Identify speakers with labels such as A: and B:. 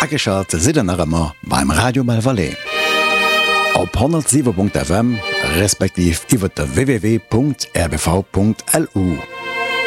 A: Ageschalt Sidennerëmmer beim Radio Malvalais. Op 107.fm respektiv iwwer der www.rbv.lu.